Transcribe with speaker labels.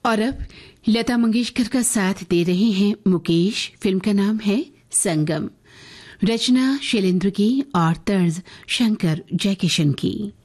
Speaker 1: और अब लता मंगेशकर का साथ दे रहे हैं मुकेश। फिल्म का नाम है संगम। रचना शैलेंद्र की और तर्ज शंकर जयकिशन की।